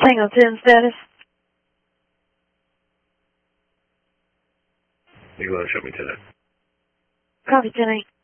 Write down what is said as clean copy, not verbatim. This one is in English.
Tango 10 status. You go ahead and show me 10. Copy 10-8.